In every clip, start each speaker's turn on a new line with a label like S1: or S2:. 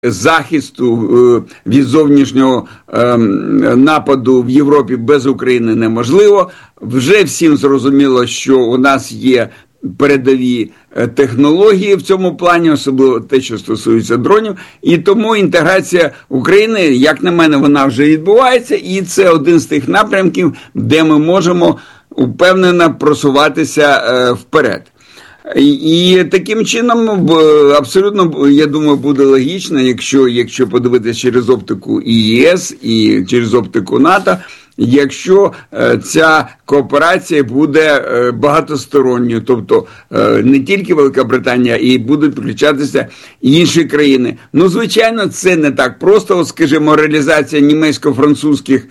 S1: захисту від зовнішнього нападу в Європі без України неможливо. Вже всім зрозуміло, що у нас є передові технології в цьому плані, особливо те, що стосується дронів, і тому інтеграція України, як на мене, вона вже відбувається, і це один з тих напрямків, де ми можемо упевнено просуватися вперед. І таким чином, абсолютно, я думаю, буде логічно, якщо подивитися через оптику і ЄС, і через оптику НАТО, якщо ця кооперація буде багатосторонньою, тобто не тільки Велика Британія, і будуть включатися інші країни. Ну, звичайно, це не так просто, скажімо, реалізація німецько-французьких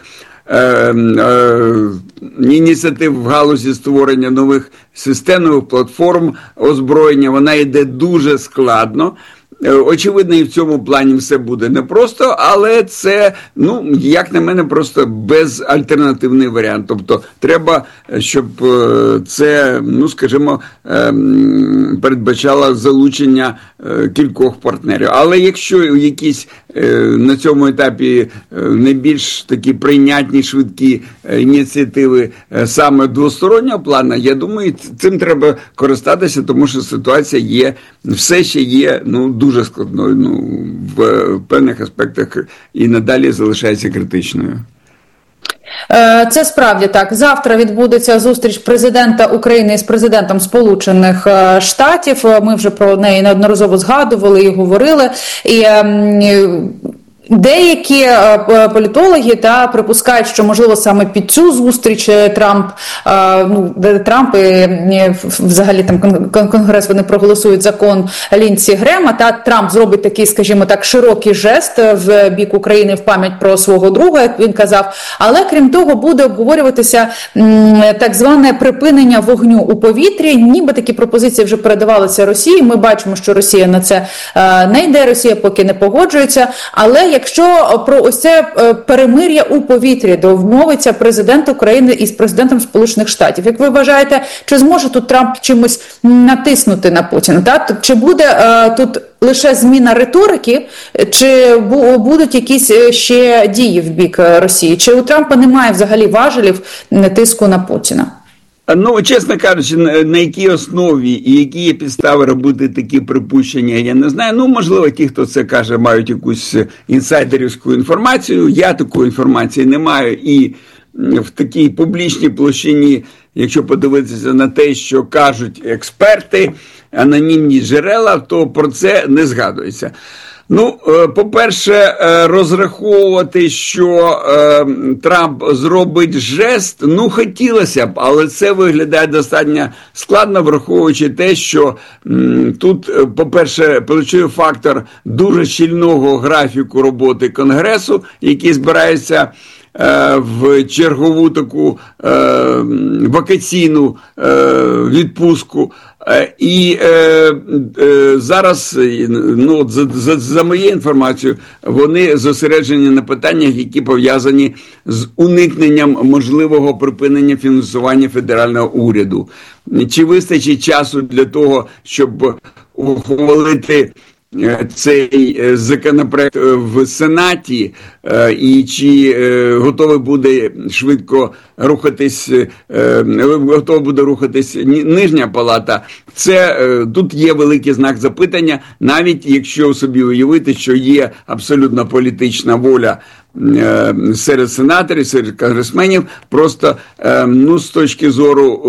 S1: ініціатив в галузі створення нових систем, нових платформ озброєння, вона йде дуже складно. Очевидно, і в цьому плані все буде непросто, але це, як на мене, просто безальтернативний варіант. Тобто треба, щоб це, скажімо, передбачало залучення кількох партнерів. Але якщо якісь на цьому етапі найбільш такі прийнятні, швидкі ініціативи саме двостороннього плану, я думаю, цим треба користатися, тому що ситуація все ще є, дуже складною, в певних аспектах і надалі залишається критичною.
S2: Це справді так. Завтра відбудеться зустріч президента України з президентом Сполучених Штатів. Ми вже про неї неодноразово згадували і говорили. І деякі політологи припускають, що, можливо, саме під цю зустріч Трамп і взагалі там Конгрес, вони проголосують закон Ліндсі Грема, Трамп зробить такий, скажімо так, широкий жест в бік України в пам'ять про свого друга, як він казав. Але, крім того, буде обговорюватися так зване припинення вогню у повітрі. Ніби такі пропозиції вже передавалися Росії. Ми бачимо, що Росія на це не йде, Росія поки не погоджується. Але якщо про ось це перемир'я у повітрі домовиться президент України із президентом Сполучених Штатів, як ви вважаєте, чи зможе тут Трамп чимось натиснути на Путіна? Чи буде тут лише зміна риторики, чи будуть якісь ще дії в бік Росії? Чи у Трампа немає взагалі важелів тиску на Путіна?
S1: Чесно кажучи, на якій основі і які є підстави робити такі припущення, я не знаю. Можливо, ті, хто це каже, мають якусь інсайдерівську інформацію. Я такої інформації не маю. І в такій публічній площині, якщо подивитися на те, що кажуть експерти, анонімні джерела, то про це не згадується. По-перше, розраховувати, що Трамп зробить жест, хотілося б, але це виглядає достатньо складно, враховуючи те, що тут, по-перше, ключовий фактор дуже щільного графіку роботи Конгресу, який збирається в чергову таку вакаційну відпустку. І зараз, за моєю інформацією, вони зосереджені на питаннях, які пов'язані з уникненням можливого припинення фінансування федерального уряду. Чи вистачить часу для того, щоб ухвалити цей законопроект в Сенаті, і чи готовий буде швидко рухатись, нижня палата, тут є великий знак запитання, навіть якщо собі уявити, що є абсолютно політична воля серед сенаторів, серед конгресменів, просто, з точки зору,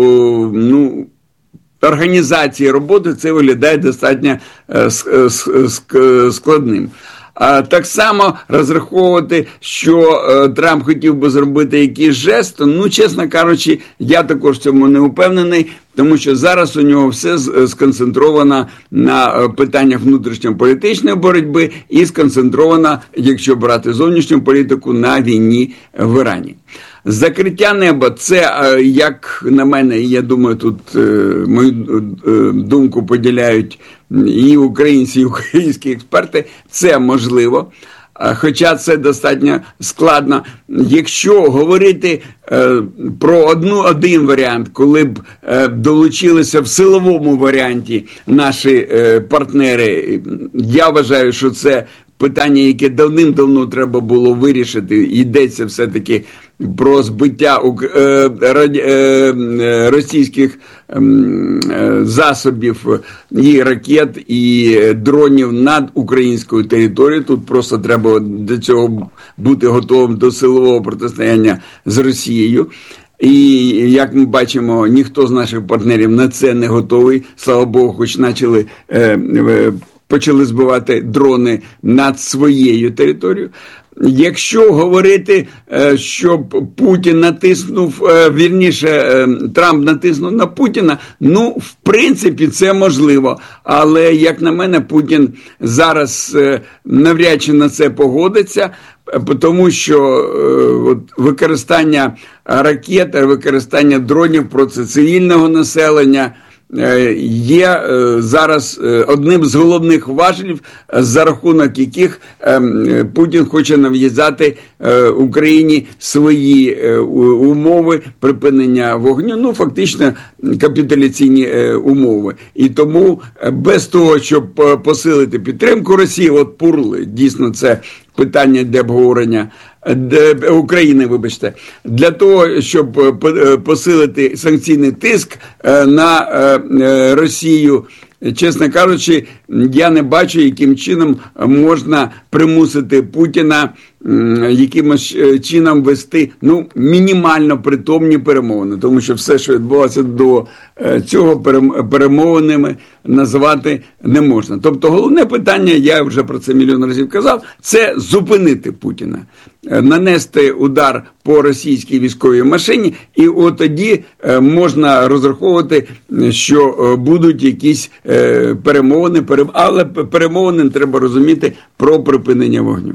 S1: організації роботи це виглядає достатньо складним. Так само розраховувати, що Трамп хотів би зробити якийсь жест, чесно кажучи, я також в цьому не впевнений, тому що зараз у нього все сконцентровано на питаннях внутрішньополітичної боротьби і сконцентровано, якщо брати зовнішню політику, на війні в Ірані. Закриття неба – це, як на мене, я думаю, тут мою думку поділяють і українці, і українські експерти, це можливо. Хоча це достатньо складно. Якщо говорити про один варіант, коли б долучилися в силовому варіанті наші партнери, я вважаю, що це питання, яке давним-давно треба було вирішити, йдеться все-таки про збиття російських засобів і ракет, і дронів над українською територією. Тут просто треба до цього бути готовим до силового протистояння з Росією. І, як ми бачимо, ніхто з наших партнерів на це не готовий. Слава Богу, хоч почали збивати дрони над своєю територією. Якщо говорити, щоб Путін натиснув, Трамп натиснув на Путіна, в принципі, це можливо. Але, як на мене, Путін зараз навряд чи на це погодиться, тому що використання ракет, використання дронів проти цивільного населення є зараз одним з головних важелів, за рахунок яких Путін хоче нав'язати Україні свої умови припинення вогню, фактично капітуляційні умови. І тому без того, щоб посилити підтримку Росії, Пурли, дійсно це питання для обговорення України, для того, щоб посилити санкційний тиск на Росію, чесно кажучи, я не бачу, яким чином можна примусити Путіна якимось чином вести, мінімально притомні перемовини. Тому що все, що відбувалося до цього, перемовинами назвати не можна. Тобто головне питання, я вже про це мільйон разів казав, це зупинити Путіна, нанести удар по російській військовій машині, і тоді можна розраховувати, що будуть якісь перемовини, але перемовини треба розуміти про припинення вогню.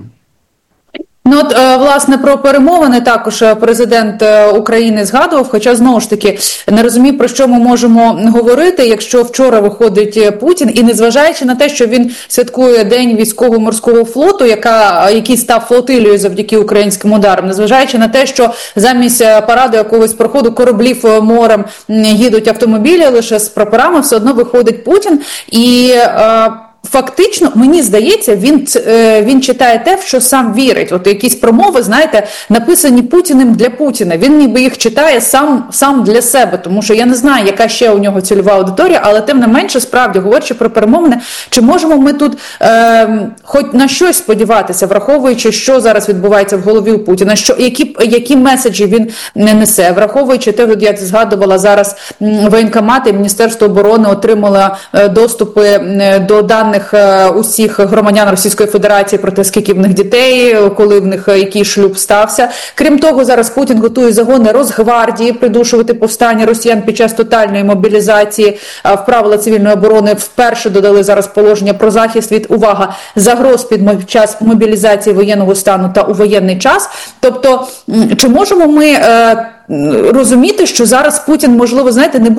S2: Власне, про перемовини також президент України згадував, хоча, знову ж таки, не розумію, про що ми можемо говорити, якщо вчора виходить Путін, і незважаючи на те, що він святкує День військово-морського флоту, який став флотилією завдяки українським ударам, незважаючи на те, що замість параду якогось проходу кораблів морем їдуть автомобілі лише з прапорами, все одно виходить Путін і... Фактично, мені здається, він читає те, в що сам вірить. Якісь промови, написані Путіним для Путіна. Він ніби їх читає сам для себе, тому що я не знаю, яка ще у нього цільова аудиторія, але тим не менше, справді, говорячи про перемовини, чи можемо ми тут хоч на щось сподіватися, враховуючи, що зараз відбувається в голові у Путіна, які меседжі він не несе, враховуючи те, я згадувала зараз, воєнкомати, Міністерство оборони отримало доступи до даних усіх громадян Російської Федерації про те, скільки в них дітей, коли в них який шлюб стався. Крім того, зараз Путін готує загони Росгвардії придушувати повстання росіян під час тотальної мобілізації. В правила цивільної оборони вперше додали зараз положення про захист від, увага, загроз під час мобілізації воєнного стану та у воєнний час. Тобто, чи можемо ми розуміти, що зараз Путін, можливо,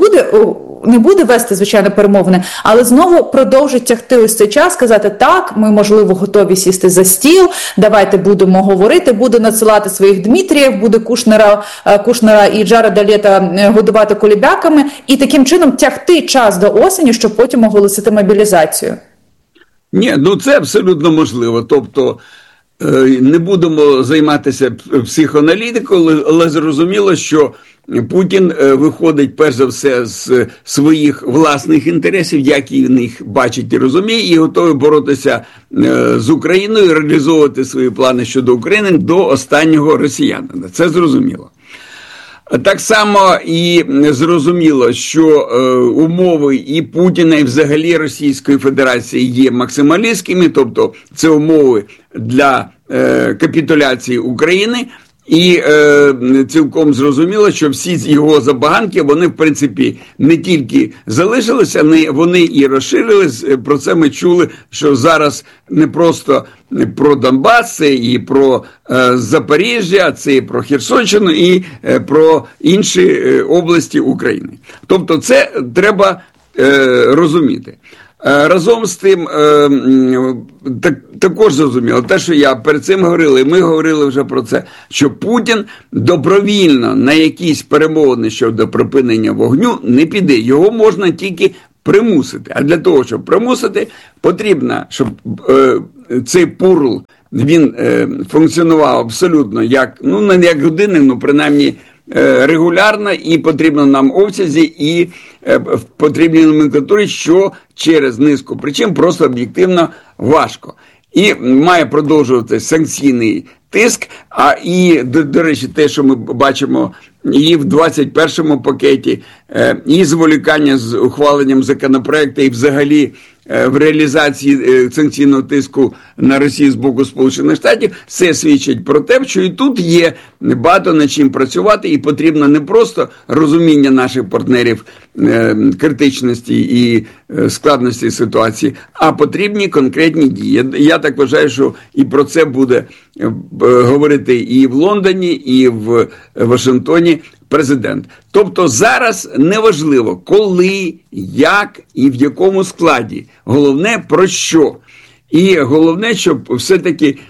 S2: не буде вести, звичайно, перемовини, але знову продовжить тягти ось цей час, сказати, так, ми, можливо, готові сісти за стіл, давайте будемо говорити, буде надсилати своїх Дмитріїв, буде Кушнера і Джареда Лето годувати кулебяками, і таким чином тягти час до осені, щоб потім оголосити мобілізацію.
S1: Ні, це абсолютно можливо. Тобто, не будемо займатися психоаналітикою, але зрозуміло, що Путін виходить, перш за все, з своїх власних інтересів, як він їх бачить і розуміє, і готовий боротися з Україною, реалізовувати свої плани щодо України до останнього росіянина. Це зрозуміло. Так само і зрозуміло, що умови і Путіна, і взагалі Російської Федерації є максималістськими, тобто це умови для капітуляції України, і цілком зрозуміло, що всі його забаганки, вони, в принципі, не тільки залишилися, вони і розширились. Про це ми чули, що зараз не просто про Донбас, це і про Запоріжжя, це і про Херсонщину, і про інші області України. Тобто це треба розуміти. Разом з тим, також зрозуміло, те, що я перед цим говорив, і ми говорили вже про це, що Путін добровільно на якісь перемовини щодо припинення вогню не піде. Його можна тільки примусити. А для того, щоб примусити, потрібно, щоб цей пурл, він функціонував абсолютно як, ну не як годинник, ну принаймні регулярно, і потрібно нам обсязі, і в потрібній номенклатурі, що через низку причин просто об'єктивно важко. І має продовжувати санкційний тиск, і, до речі, те, що ми бачимо і в 21-му пакеті, і зволікання з ухваленням законопроекту, і взагалі в реалізації санкційного тиску на Росію з боку Сполучених Штатів, все свідчить про те, що і тут є багато над чим працювати, і потрібно не просто розуміння наших партнерів критичності і складності ситуації, а потрібні конкретні дії. Я так вважаю, що і про це буде говорити і в Лондоні, і в Вашингтоні президент. Тобто зараз неважливо, коли, як і в якому складі. Головне про що. І головне, щоб все-таки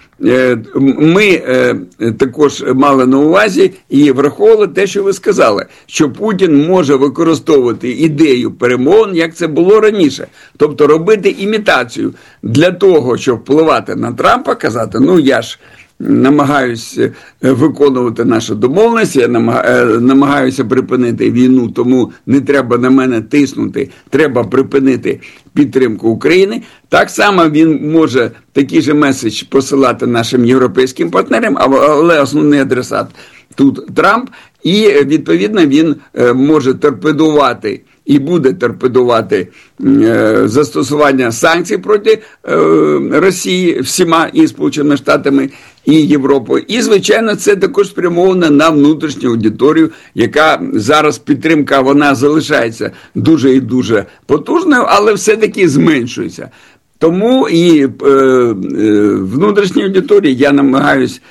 S1: ми також мали на увазі і враховували те, що ви сказали, що Путін може використовувати ідею перемовин, як це було раніше. Тобто робити імітацію для того, щоб впливати на Трампа, казати, ну я ж намагаюся виконувати нашу домовленість, я намагаюся припинити війну, тому не треба на мене тиснути, треба припинити підтримку України. Так само він може такий же меседж посилати нашим європейським партнерам, але основний адресат тут Трамп, і відповідно він може торпедувати і буде торпедувати застосування санкцій проти Росії всіма і Сполученими Штатами, і Європою. І, звичайно, це також спрямовано на внутрішню аудиторію, яка зараз підтримка, вона залишається дуже і дуже потужною, але все-таки зменшується. Тому і внутрішній аудиторії я намагаюсь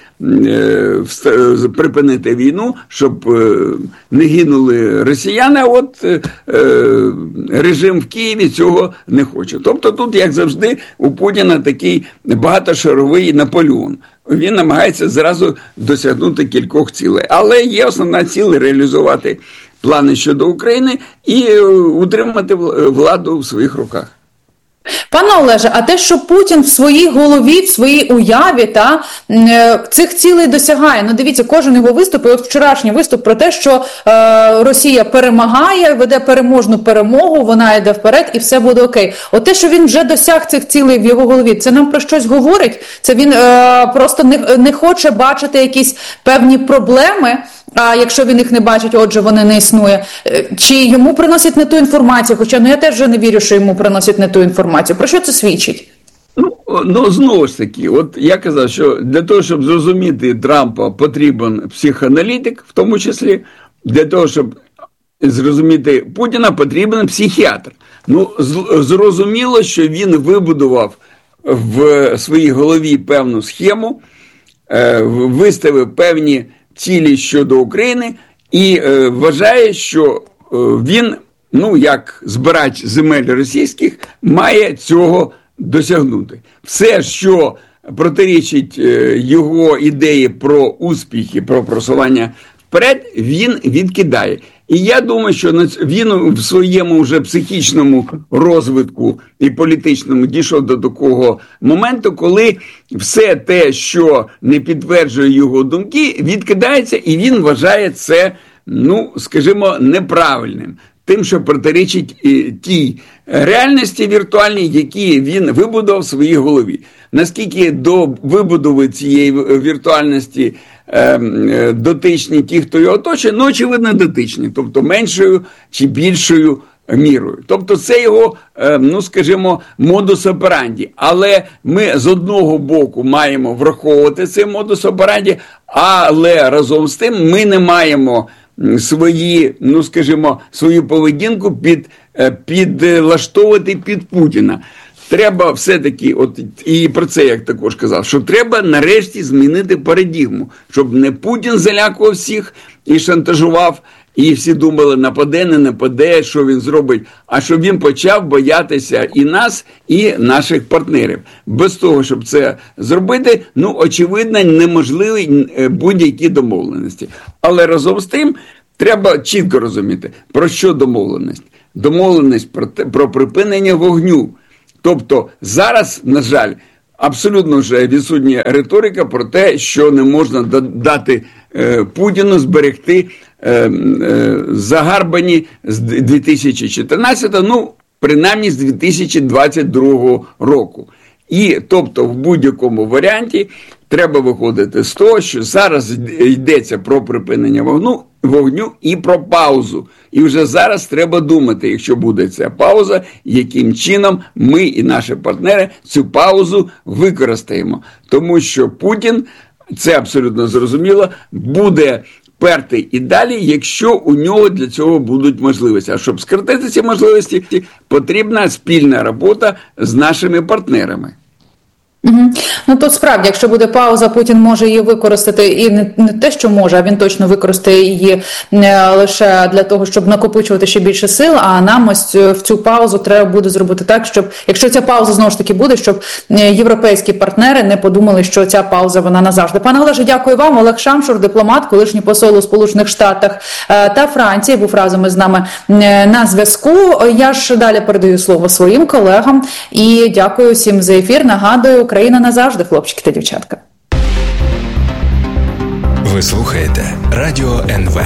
S1: припинити війну, щоб не гинули росіяни, а от режим в Києві цього не хоче. Тобто тут, як завжди, у Путіна такий багатошаровий Наполеон. Він намагається зразу досягнути кількох цілей. Але є основна ціль – реалізувати плани щодо України і утримати владу в своїх руках.
S2: Пане Олеже, а те, що Путін в своїй голові, в своїй уяві цих цілей досягає. Ну дивіться, кожен його виступ, і от вчорашній виступ про те, що Росія перемагає, веде переможну перемогу, вона йде вперед і все буде окей. От те, що він вже досяг цих цілей в його голові, це нам про щось говорить? Це він просто не хоче бачити якісь певні проблеми, а якщо він їх не бачить, отже, вони не існує. Чи йому приносять не ту інформацію? Хоча я теж вже не вірю, що йому приносять не ту інформацію. Про що це свідчить?
S1: Ну, знову ж таки, от я казав, що для того, щоб зрозуміти Трампа, потрібен психоаналітик, в тому числі, для того, щоб зрозуміти Путіна, потрібен психіатр. Ну, зрозуміло, що він вибудував в своїй голові певну схему, виставив певні цілі щодо України і вважає, що він, ну, як збирач земель російських, має цього досягнути. Все, що протирічить його ідеї про успіхи, про просування вперед, він відкидає. І я думаю, що він в своєму вже психічному розвитку і політичному дійшов до такого моменту, коли все те, що не підтверджує його думки, відкидається, і він вважає це, ну, скажімо, неправильним. Тим, що протирічить тій реальності віртуальній, які він вибудував в своїй голові. Наскільки до вибудови цієї віртуальності дотичні ті, хто його оточує, ну, очевидно, дотичні, тобто меншою чи більшою мірою. Тобто це його, ну, скажімо, модус операнді. Але ми з одного боку маємо враховувати цей модус операнді, але разом з тим ми не маємо свої, ну, скажімо, свою поведінку підлаштовувати під Путіна. Треба все-таки, от і про це я також казав, що треба нарешті змінити парадигму, щоб не Путін залякував всіх і шантажував, і всі думали, нападе, не нападе, що він зробить, а щоб він почав боятися і нас, і наших партнерів. Без того, щоб це зробити, ну, очевидно, неможливі будь-які домовленості. Але разом з тим, треба чітко розуміти, про що домовленість. Домовленість про припинення вогню. Тобто зараз, на жаль, абсолютно вже відсутня риторика про те, що не можна дати Путіну зберегти загарбані з 2014, принаймні з 2022 року. І, тобто, в будь-якому варіанті треба виходити з того, що зараз йдеться про припинення вогню і про паузу. І вже зараз треба думати, якщо буде ця пауза, яким чином ми і наші партнери цю паузу використаємо. Тому що Путін, це абсолютно зрозуміло, буде перти і далі, якщо у нього для цього будуть можливості. А щоб скоротити ці можливості, потрібна спільна робота з нашими партнерами.
S2: Тут справді, якщо буде пауза, Путін може її використати, і не те, що може, а він точно використає її лише для того, щоб накопичувати ще більше сил, а нам ось в цю паузу треба буде зробити так, щоб, якщо ця пауза знову ж таки буде, щоб європейські партнери не подумали, що ця пауза вона назавжди. Пане Олеже, дякую вам. Олег Шамшур, дипломат, колишній посол у Сполучених Штатах та Франції, був разом із нами на зв'язку. Я ж далі передаю слово своїм колегам і дякую всім за ефір. Нагадую, Україна назавжди, хлопчики та дівчатка.
S3: Ви слухаєте Радіо НВ.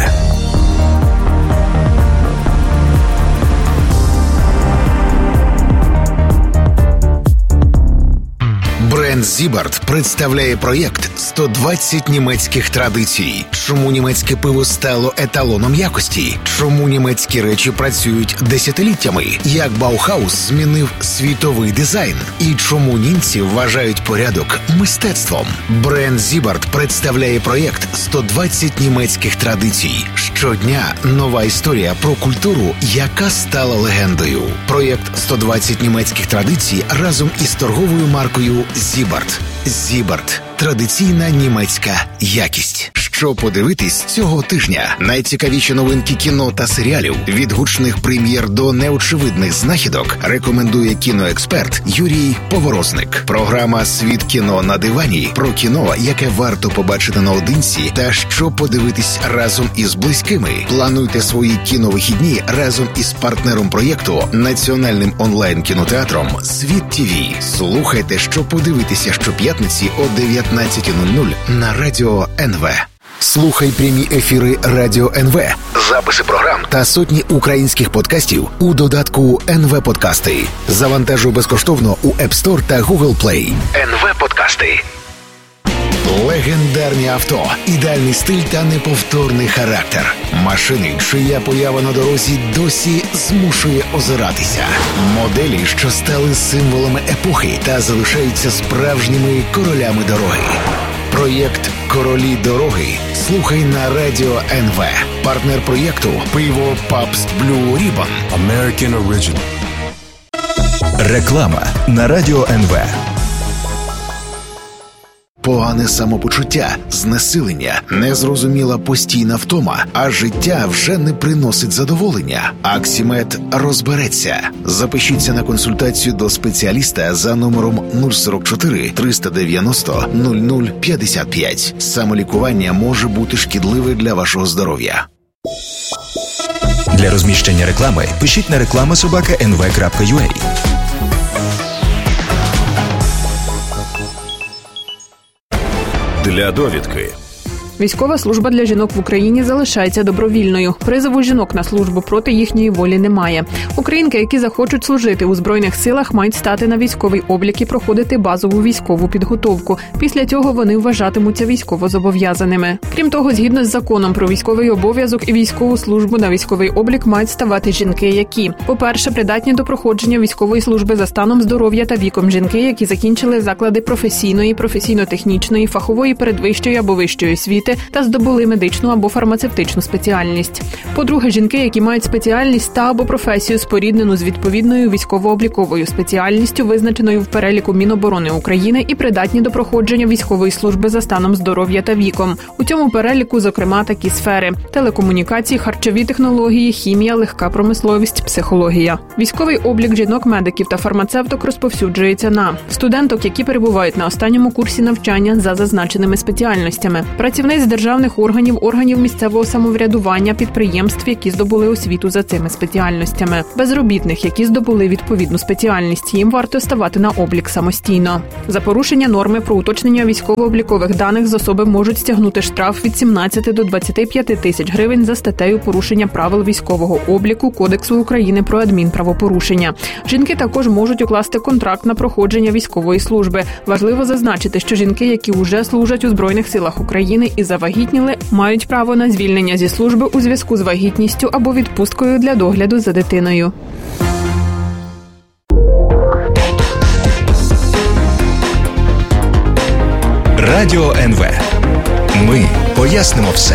S4: Бренд Зібарт представляє проєкт «120 німецьких традицій». Чому німецьке пиво стало еталоном якості? Чому німецькі речі працюють десятиліттями? Як Баухаус змінив світовий дизайн? І чому німці вважають порядок мистецтвом? Бренд Зібарт представляє проєкт «120 німецьких традицій». Щодня нова історія про культуру, яка стала легендою. Проєкт «120 німецьких традицій» разом із торговою маркою Зібарт. Зібарт. Традиційна німецька якість. Що подивитись цього тижня? Найцікавіші новинки кіно та серіалів, від гучних прем'єр до неочевидних знахідок, рекомендує кіноексперт Юрій Поворозник. Програма «Світ кіно на дивані» про кіно, яке варто побачити наодинці та що подивитись разом із близькими. Плануйте свої кіновихідні разом із партнером проєкту, національним онлайн-кінотеатром «Світ ТВ». Слухайте, що подивитися щоп'ятниці о 19:00 на Радіо НВ. Слухай прямі ефіри Радіо НВ, записи програм та сотні українських подкастів у додатку НВ Подкасти. Завантажуй безкоштовно у App Store та Google Play. НВ Подкасти. Легендарні авто, ідеальний стиль та неповторний характер. Машини, чия поява на дорозі досі змушує озиратися. Моделі, що стали символами епохи та залишаються справжніми королями дороги. Проєкт «Королі дороги» слухай на Радіо НВ. Партнер проєкту – пиво Pabst Blue Ribbon.
S3: American Original. Реклама на Радіо НВ.
S4: Погане самопочуття, знесилення, незрозуміла постійна втома, а життя вже не приносить задоволення. Аксімед розбереться. Запишіться на консультацію до спеціаліста за номером 044 390 0055. Самолікування може бути шкідливе для вашого здоров'я.
S3: Для розміщення реклами пишіть на reklama@nv.ua.
S5: Для довідки.
S6: Військова служба для жінок в Україні залишається добровільною. Призову жінок на службу проти їхньої волі немає. Українки, які захочуть служити у Збройних силах, мають стати на військовий облік і проходити базову військову підготовку. Після цього вони вважатимуться військовозобов'язаними. Крім того, згідно з законом про військовий обов'язок і військову службу на військовий облік мають ставати жінки, які, по-перше, придатні до проходження військової служби за станом здоров'я та віком, жінки, які закінчили заклади професійної, професійно-технічної, фахової передвищої або вищої освіти та здобули медичну або фармацевтичну спеціальність. По-друге, жінки, які мають спеціальність та або професію, споріднену з відповідною військово-обліковою спеціальністю, визначеною в переліку Міноборони України, і придатні до проходження військової служби за станом здоров'я та віком. У цьому переліку, зокрема, такі сфери: телекомунікації, харчові технології, хімія, легка промисловість, психологія. Військовий облік жінок-медиків та фармацевток розповсюджується на студенток, які перебувають на останньому курсі навчання за зазначеними спеціальностями, працівниць з державних органів, органів місцевого самоврядування, підприємств, які здобули освіту за цими спеціальностями. Безробітних, які здобули відповідну спеціальність, їм варто ставати на облік самостійно. За порушення норми про уточнення військово-облікових даних з особи можуть стягнути штраф від 17 до 25 тисяч гривень за статтею порушення правил військового обліку Кодексу України про адмінправопорушення. Жінки також можуть укласти контракт на проходження військової служби. Важливо зазначити, що жінки, які вже служать у Збройних силах України і завагітніли, мають право на звільнення зі служби у зв'язку з вагітністю або відпусткою для догляду за дитиною.
S3: Радіо НВ. Ми пояснимо все.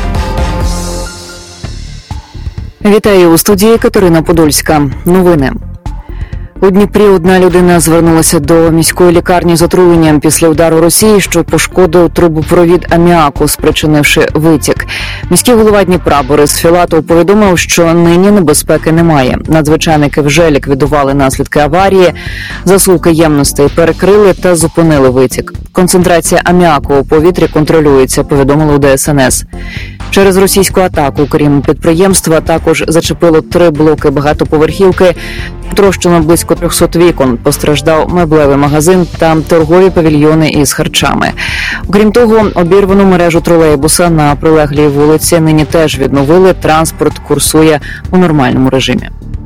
S5: Вітаю у студії Катерина Подольська. Новини. У Дніпрі одна людина звернулася до міської лікарні з отруєнням після удару Росії, що пошкодив трубопровід аміаку, спричинивши витік. Міський голова Дніпра Борис Філатов повідомив, що нині небезпеки немає. Надзвичайники вже ліквідували наслідки аварії, засувки ємностей перекрили та зупинили витік. Концентрація аміаку у повітрі контролюється, повідомили у ДСНС. Через російську атаку, крім підприємства, також зачепило 3 блоки багатоповерхівки, потрощено близько 300 вікон, постраждав меблевий магазин та торгові павільйони із харчами. Окрім того, обірвану мережу тролейбуса на прилеглій вулиці нині теж відновили, транспорт курсує у нормальному режимі.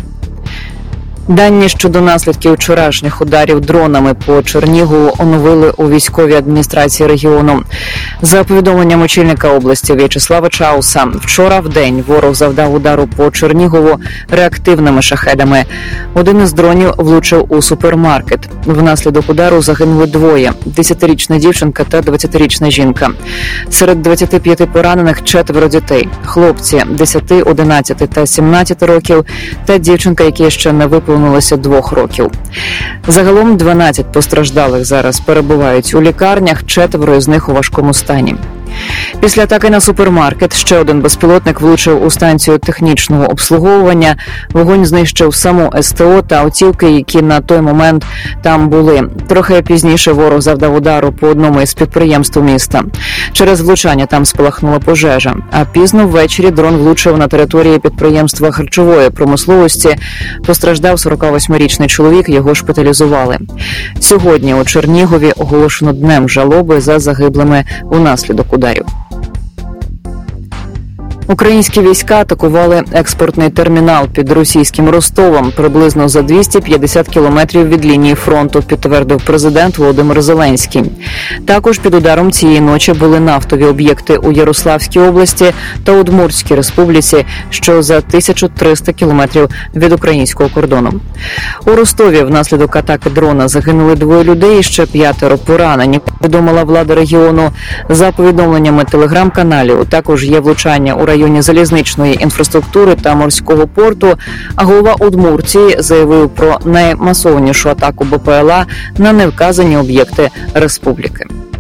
S5: Дані щодо наслідків вчорашніх ударів дронами по Чернігову оновили у військовій адміністрації регіону. За повідомленням очільника області В'ячеслава Чауса, вчора в день ворог завдав удару по Чернігову реактивними шахедами. Один із дронів влучив у супермаркет. Внаслідок удару загинули 2 – 10-річна дівчинка та 20-річна жінка. Серед 25 поранених 4 дітей – хлопці 10, 11 та 17 років та дівчинка, які ще не виповнилося 2 років. Загалом 12 постраждалих зараз перебувають у лікарнях, 4 з них у важкому стані. Після атаки на супермаркет ще один безпілотник влучив у станцію технічного обслуговування. Вогонь знищив саму СТО та автівки, які на той момент там були. Трохи пізніше ворог завдав удару по одному із підприємств міста. Через влучання там спалахнула пожежа. А пізно ввечері дрон влучив на території підприємства харчової промисловості. Постраждав 48-річний чоловік, його шпиталізували. Сьогодні у Чернігові оголошено днем жалоби за загиблими унаслідок ударів. Українські війська атакували експортний термінал під російським Ростовом приблизно за 250 кілометрів від лінії фронту, підтвердив президент Володимир Зеленський. Також під ударом цієї ночі були нафтові об'єкти у Ярославській області та Удмуртській республіці, що за 1300 кілометрів від українського кордону. У Ростові внаслідок атаки дрона загинули 2 людей і ще 5 поранені, повідомила влада регіону. За повідомленнями телеграм-каналів, також є влучання у районі залізничної інфраструктури та морського порту, а голова Удмуртії заявив про наймасовнішу атаку БПЛА на невказані об'єкти республіки.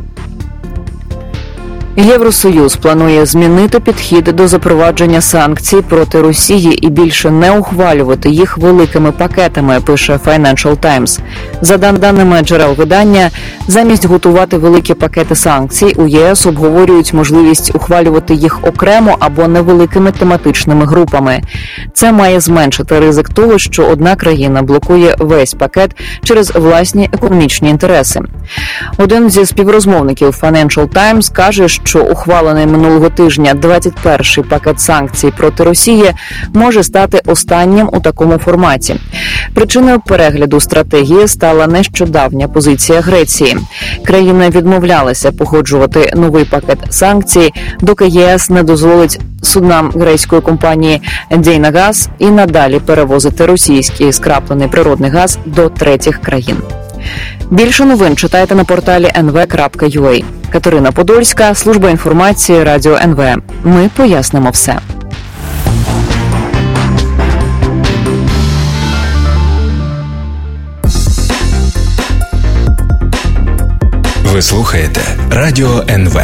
S5: Євросоюз планує змінити підхід до запровадження санкцій проти Росії і більше не ухвалювати їх великими пакетами, пише Financial Times. За даними джерел видання, замість готувати великі пакети санкцій, у ЄС обговорюють можливість ухвалювати їх окремо або невеликими тематичними групами. Це має зменшити ризик того, що одна країна блокує весь пакет через власні економічні інтереси. Один зі співрозмовників Financial Times каже, що ухвалений минулого тижня 21-й пакет санкцій проти Росії може стати останнім у такому форматі. Причиною перегляду стратегії стала нещодавня позиція Греції. Країна відмовлялася погоджувати новий пакет санкцій, доки ЄС не дозволить суднам грецької компанії Dynagaz і надалі перевозити російський скраплений природний газ до третіх країн. Більше новин читайте на порталі nv.ua. Катерина Подольська, служба інформації Радіо НВ. Ми пояснимо все.
S3: Ви слухаєте Радіо НВ.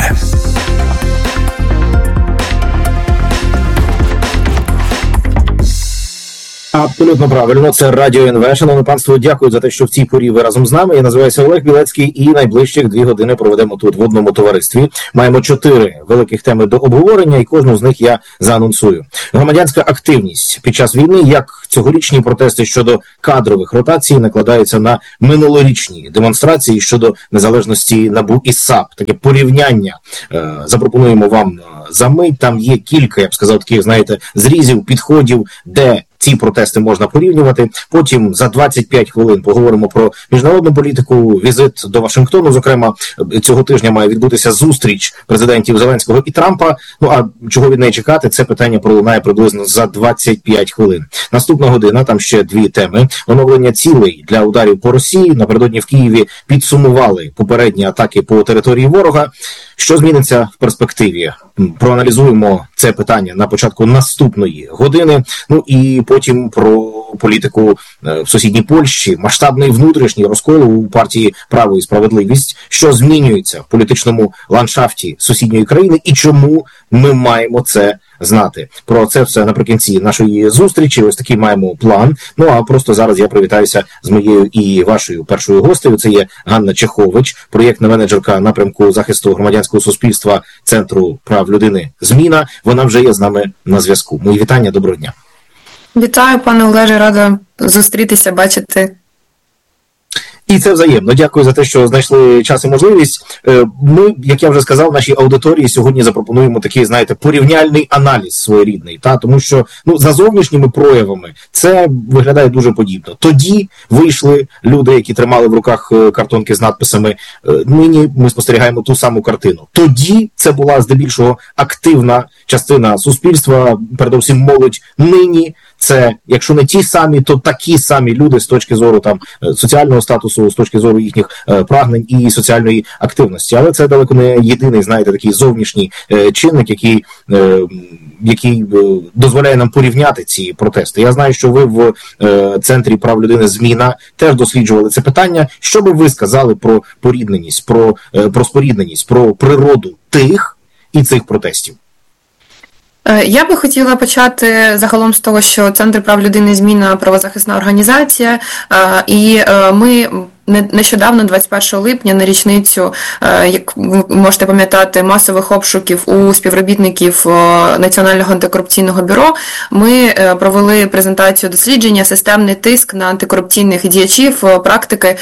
S7: Абсолютно правильно. Це Радіо НВ. Шановне панство, дякую за те, що в цій порі ви разом з нами. Я називаюся Олег Білецький і найближчих 2 години проведемо тут в одному товаристві. Маємо 4 великих теми до обговорення і кожну з них я заанонсую. Громадянська активність під час війни, як цьогорічні протести щодо кадрових ротацій накладаються на минулорічні демонстрації щодо незалежності НАБУ і САП. Таке порівняння запропонуємо вам за мить. Там є кілька, я б сказав, таких, знаєте, зрізів, підходів, де ці протести можна порівнювати. Потім за 25 хвилин поговоримо про міжнародну політику, візит до Вашингтону. Зокрема, цього тижня має відбутися зустріч президентів Зеленського і Трампа. Ну, а чого від неї чекати? Це питання пролунає приблизно за 25 хвилин. Наступна година, там ще 2 теми. Оновлення цілей для ударів по Росії. Напередодні в Києві підсумували попередні атаки по території ворога. Що зміниться в перспективі? Проаналізуємо це питання на початку наступної години. Ну і потім про політику в сусідній Польщі, масштабний внутрішній розкол у партії «Право і справедливість», що змінюється в політичному ландшафті сусідньої країни і чому ми маємо це знати. Про це все наприкінці нашої зустрічі. Ось такий маємо план. Ну а просто зараз я привітаюся з моєю і вашою першою гостею. Це є Ганна Чехович, проєктна менеджерка напрямку захисту громадянського суспільства Центру прав людини «Зміна». Вона вже є з нами на зв'язку. Мої вітання, доброго дня.
S8: Вітаю, пане Олеже, рада зустрітися, бачити.
S7: І це взаємно. Дякую за те, що знайшли час і можливість. Ми, як я вже сказав, нашій аудиторії сьогодні запропонуємо такий, знаєте, порівняльний аналіз своєрідний. Тому що за зовнішніми проявами це виглядає дуже подібно. Тоді вийшли люди, які тримали в руках картонки з надписами. Нині ми спостерігаємо ту саму картину. Тоді це була здебільшого активна частина суспільства, передусім молодь. Нині це, якщо не ті самі, то такі самі люди з точки зору там соціального статусу, з точки зору їхніх прагнень і соціальної активності. Але це далеко не єдиний, знаєте, такий зовнішній чинник, який дозволяє нам порівняти ці протести. Я знаю, що ви в Центрі прав людини «Зміна» теж досліджували це питання. Що би ви сказали про порідненість, про спорідненість, про природу тих і цих протестів?
S8: Я би хотіла почати загалом з того, що Центр прав людини «Зміна» – правозахисна організація, і ми нещодавно, 21 липня, на річницю, як ви можете пам'ятати, масових обшуків у співробітників Національного антикорупційного бюро, ми провели презентацію дослідження «Системний тиск на антикорупційних діячів практики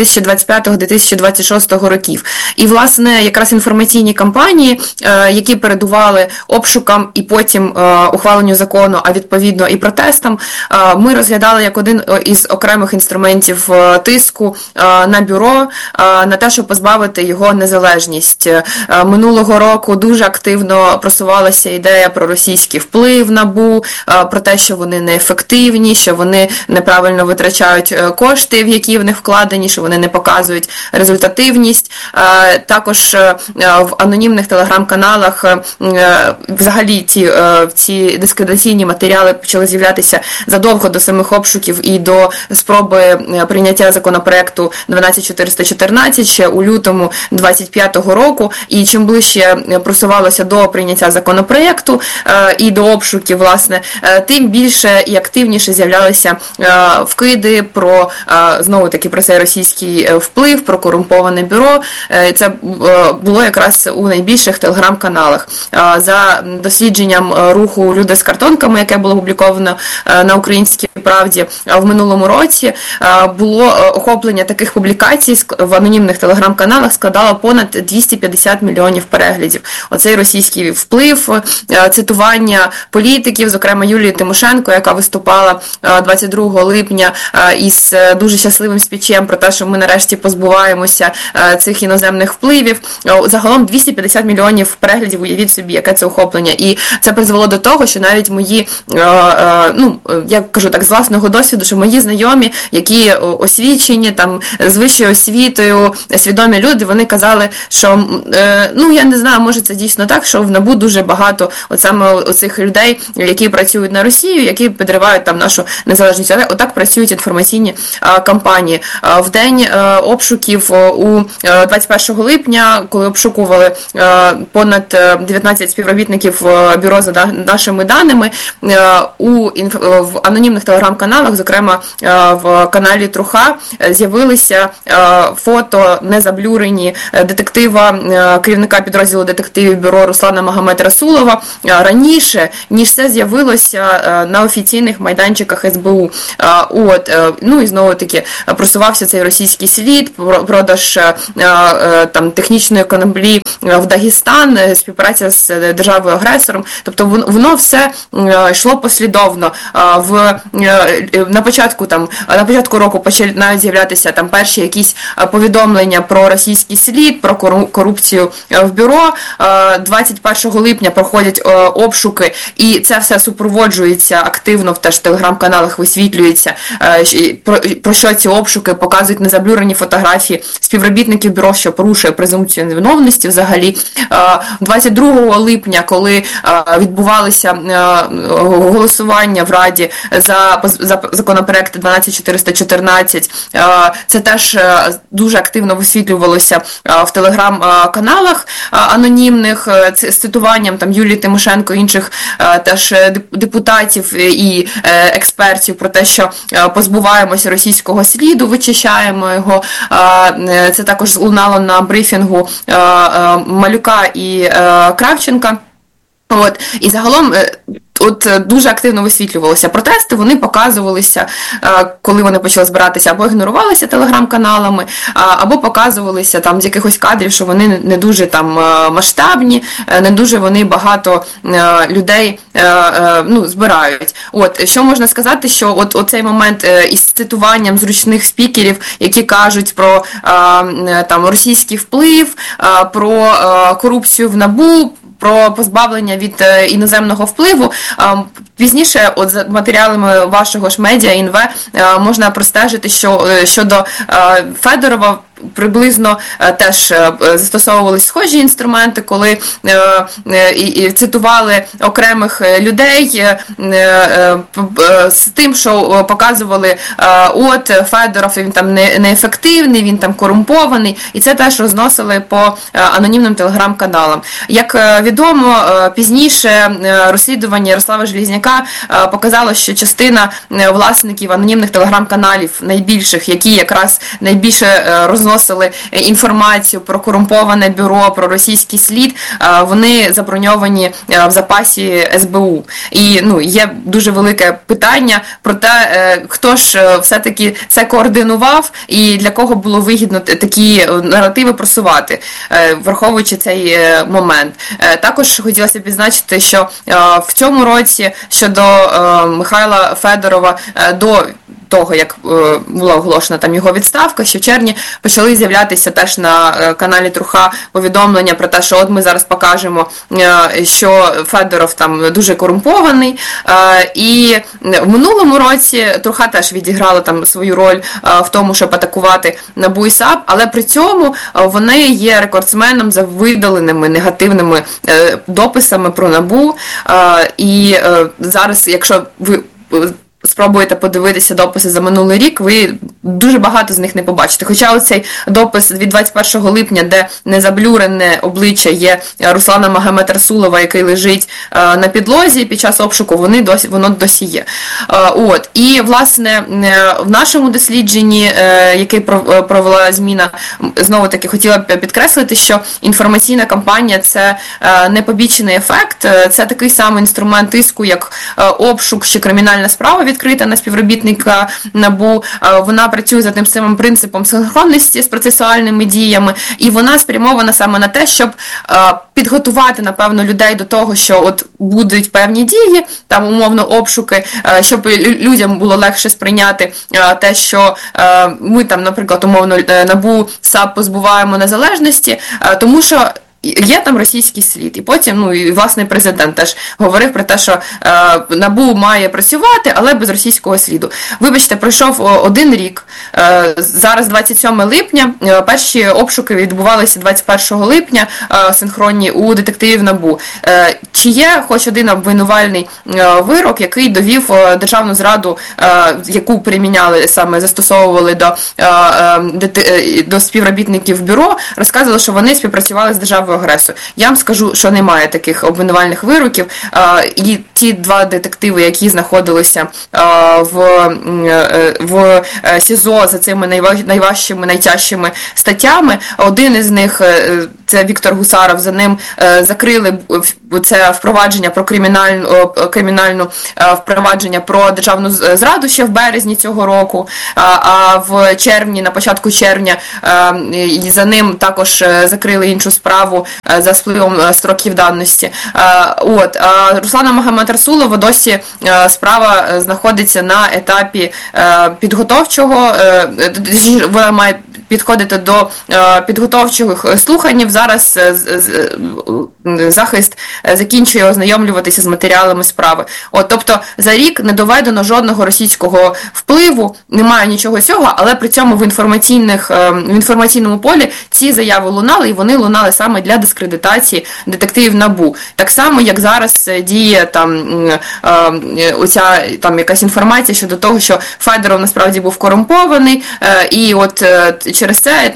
S8: 2025-2026 років». І, власне, якраз інформаційні кампанії, які передували обшукам і потім ухваленню закону, а відповідно і протестам, ми розглядали як один із окремих інструментів тиску на бюро, на те, щоб позбавити його незалежність. Минулого року дуже активно просувалася ідея про російський вплив НАБУ, про те, що вони неефективні, що вони неправильно витрачають кошти, в які в них вкладені, що вони не показують результативність. Також в анонімних телеграм-каналах взагалі ці дискредитаційні матеріали почали з'являтися задовго до самих обшуків і до спроби прийняття законопроекту 12414 ще у лютому 25-го року. І чим ближче просувалося до прийняття законопроекту і до обшуків, власне, тим більше і активніше з'являлися вкиди про, знову-таки, про цей російський вплив, про корумповане бюро. Це було якраз у найбільших телеграм-каналах. За дослідженням руху «Люди з картонками», яке було опубліковано на «Українській правді» в минулому році, було охоплення таких публікацій в анонімних телеграм-каналах складало понад 250 мільйонів переглядів. Оцей російський вплив, цитування політиків, зокрема Юлії Тимошенко, яка виступала 22 липня із дуже щасливим спічем про те, що ми нарешті позбуваємося цих іноземних впливів. Загалом 250 мільйонів переглядів, уявіть собі, яке це охоплення. І це призвело до того, що навіть мої, я кажу так, з власного досвіду, що мої знайомі, які освічені, там з вищою освітою, свідомі люди, вони казали, що, я не знаю, може це дійсно так, що в НАБУ дуже багато саме оцих людей, які працюють на Росію, які підривають там нашу незалежність. Але отак працюють інформаційні кампанії. В день обшуків у 21 липня, коли обшукували понад 19 співробітників бюро за нашими даними, в анонімних телеграм-каналах, зокрема в каналі Труха, з'явилися фото незаблюрені детектива, керівника підрозділу детективів бюро Руслана Магомед-Расулова раніше, ніж це з'явилося на офіційних майданчиках СБУ. І знову-таки просувався цей російський слід, продаж там технічної коноплі в Дагестан, співпраця з державою-агресором. Тобто воно все йшло послідовно. На початку року почали навіть з'являтися там перші якісь повідомлення про російський слід, про корупцію в бюро. 21 липня проходять обшуки, і це все супроводжується активно, теж в телеграм-каналах висвітлюється, про що ці обшуки, показують незаблюрені фотографії співробітників бюро, що порушує презумпцію невиновності взагалі. 22 липня, коли відбувалися голосування в Раді за законопроект 12414, це теж дуже активно висвітлювалося в телеграм-каналах анонімних з цитуванням там Юлії Тимошенко, інших теж депутатів і експертів про те, що позбуваємося російського сліду, вичищаємо його. Це також лунало на брифінгу Малюка і Кравченка. І загалом дуже активно висвітлювалися протести, вони показувалися, коли вони почали збиратися, або ігнорувалися телеграм-каналами, або показувалися там з якихось кадрів, що вони не дуже там масштабні, не дуже вони багато людей збирають. Що можна сказати, що оцей момент із цитуванням зручних спікерів, які кажуть про там російський вплив, про корупцію в НАБУ, про позбавлення від іноземного впливу. Пізніше, за матеріалами вашого ж медіа ІНВ, можна простежити, що щодо Федорова приблизно теж застосовувалися схожі інструменти, коли і цитували окремих людей з тим, що показували, Федоров, він там неефективний, він там корумпований, і це теж розносили по анонімним телеграм-каналам. Як відомо, пізніше розслідування Ярослава Железняка показало, що частина власників анонімних телеграм-каналів найбільших, які якраз найбільше розносили інформацію про корумповане бюро, про російський слід, вони заброньовані в запасі СБУ. І є дуже велике питання про те, хто ж все-таки це координував і для кого було вигідно такі наративи просувати, враховуючи цей момент. Також хотілося б відзначити, що в цьому році щодо Михайла Федорова до того, як була оголошена там його відставка, що в червні почали з'являтися теж на каналі Труха повідомлення про те, що от ми зараз покажемо, що Федоров там дуже корумпований. І в минулому році Труха теж відіграла там свою роль в тому, щоб атакувати НАБУ і САП, але при цьому вони є рекордсменом за видаленими негативними дописами про НАБУ. І зараз, якщо ви спробуєте подивитися дописи за минулий рік, ви дуже багато з них не побачите. Хоча оцей допис від 21 липня, де незаблюрене обличчя є Руслана Магомед-Расулова, який лежить на підлозі під час обшуку, воно досі є. І, власне, в нашому дослідженні, яке провела Зміна, знову-таки хотіла б підкреслити, що інформаційна кампанія – це не побічний ефект, це такий самий інструмент тиску, як обшук чи кримінальна справа відкрита на співробітника НАБУ. Вона працює за тим самим принципом синхронності з процесуальними діями, і вона спрямована саме на те, щоб підготувати, напевно, людей до того, що от будуть певні дії, там умовно обшуки, щоб людям було легше сприйняти те, що ми там, наприклад, умовно НАБУ, САП позбуваємо незалежності, тому що є там російський слід. І потім, і власне президент теж говорив про те, що НАБУ має працювати, але без російського сліду. Вибачте, пройшов 1 рік, зараз 27 липня, перші обшуки відбувалися 21 липня, синхронні у детективів НАБУ. Чи є хоч один обвинувальний вирок, який довів державну зраду, яку приміняли, саме застосовували до співробітників бюро, розказували, що вони співпрацювали з державою агресором. Я вам скажу, що немає таких обвинувальних вироків, і ті 2 детективи, які знаходилися в СІЗО за цими найважчими, найтяжчими статтями, один із них, це Віктор Гусаров, за ним закрили це впровадження про кримінальну впровадження про державну зраду ще в березні цього року, а в червні, на початку червня, за ним також закрили іншу справу за спливом строків давності. Руслана Магомед-Расулова досі справа знаходиться на етапі підготовчого, вона має підходити до підготовчих слухань. Зараз захист закінчує ознайомлюватися з матеріалами справи. Тобто за рік не доведено жодного російського впливу, немає нічого цього, але при цьому в інформаційному полі ці заяви лунали, і вони лунали саме для дискредитації детективів НАБУ. Так само, як зараз діє оця якась інформація щодо того, що Федоров насправді був корумпований, і через це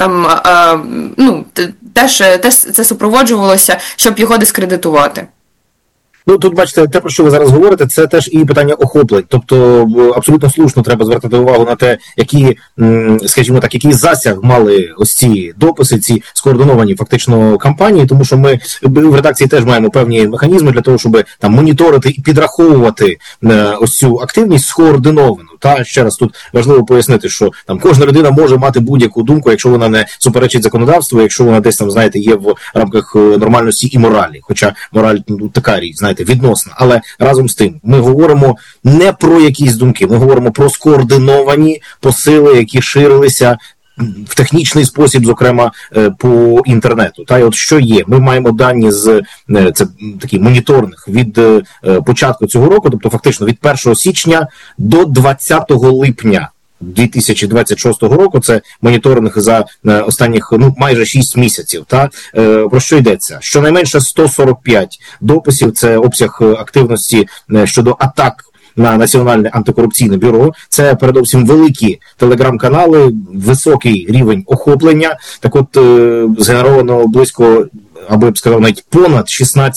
S8: теж це супроводжувалося, щоб його дискредитувати.
S7: Тут, бачите, те, про що ви зараз говорите, це теж і питання охоплень. Тобто, абсолютно слушно треба звертати увагу на те, які, скажімо так, який засяг мали ось ці дописи, ці скоординовані фактично кампанії, тому що ми в редакції теж маємо певні механізми для того, щоб там моніторити і підраховувати ось цю активність скоординовану. Ще раз тут важливо пояснити, що там кожна людина може мати будь-яку думку, якщо вона не суперечить законодавству, якщо вона десь там, знаєте, є в рамках нормальності і моралі. Хоча мораль така річ, знаєте, відносна. Але разом з тим ми говоримо не про якісь думки, ми говоримо про скоординовані посили, які ширилися в технічний спосіб, зокрема, по інтернету. І от що є? Ми маємо дані з такий моніторинг від початку цього року, тобто фактично від 1 січня до 20 липня 2026 року, це моніторинг за останніх майже 6 місяців. Про що йдеться? Щонайменше 145 дописів, це обсяг активності щодо атак на Національне антикорупційне бюро. Це передовсім великі телеграм-канали, високий рівень охоплення. Так от, згенеровано близько, або я б сказав, навіть понад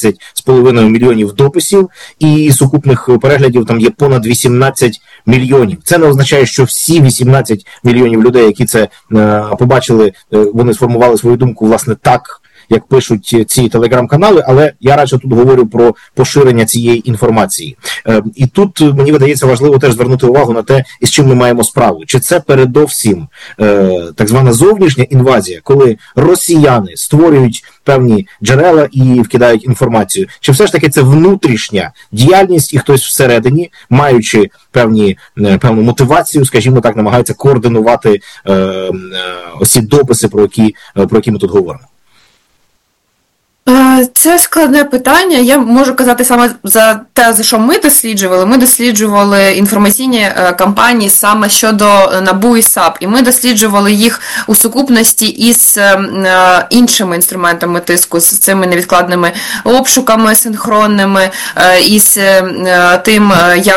S7: 16,5 мільйонів дописів, і сукупних переглядів там є понад 18 мільйонів. Це не означає, що всі 18 мільйонів людей, які це побачили, вони сформували свою думку, власне, так, як пишуть ці телеграм-канали, але я радше тут говорю про поширення цієї інформації. І тут, мені видається, важливо теж звернути увагу на те, із чим ми маємо справу. Чи це передовсім так звана зовнішня інвазія, коли росіяни створюють певні джерела і вкидають інформацію, чи все ж таки це внутрішня діяльність, і хтось всередині, маючи певну мотивацію, скажімо так, намагається координувати ось ці дописи, про які ми тут говоримо?
S8: Це складне питання. Я можу казати саме за те, за що ми досліджували. Ми досліджували інформаційні кампанії саме щодо НАБУ і САП. І ми досліджували їх у сукупності із іншими інструментами тиску, з цими невідкладними обшуками синхронними, із тим,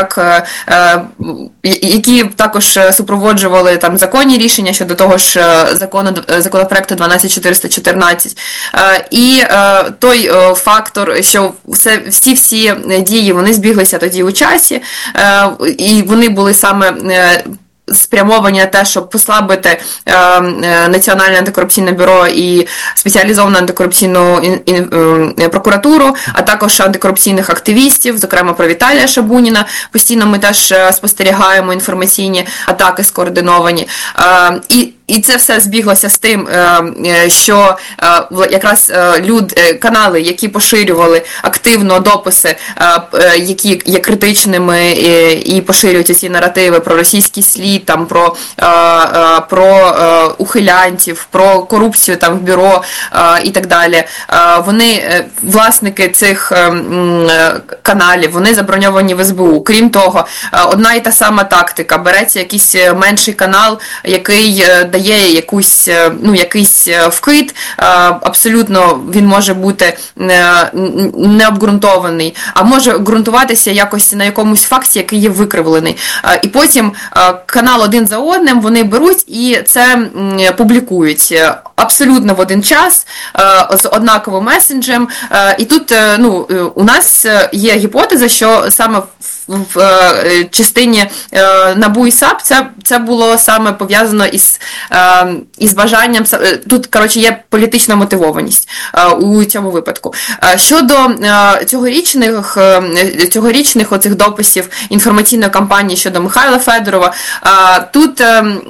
S8: які також супроводжували там законні рішення щодо того ж законопроекту 12414. І той фактор, що всі дії, вони збіглися тоді у часі, і вони були саме спрямовані на те, щоб послабити Національне антикорупційне бюро і спеціалізовану антикорупційну прокуратуру, а також антикорупційних активістів, зокрема про Віталія Шабуніна. Постійно ми теж спостерігаємо інформаційні атаки скоординовані. І і це все збіглося з тим, що якраз канали, які поширювали активно дописи, які є критичними і поширюють ці наративи про російський слід, там, про ухилянтів, про корупцію там в бюро і так далі. Вони, власники цих каналів, вони заброньовані в СБУ. Крім того, одна і та сама тактика. Береться якийсь менший канал, який дає якийсь вкид, абсолютно він може бути необґрунтований, а може ґрунтуватися якось на якомусь факті, який є викривлений. І потім канал один за одним вони беруть і це публікують абсолютно в один час, з однаковим месенджем. І тут у нас є гіпотеза, що саме в частині НАБУ і САП це було саме пов'язано із бажанням, тут, коротше, є політична мотивованість у цьому випадку. Щодо цьогорічних оцих дописів інформаційної кампанії щодо Михайла Федорова, тут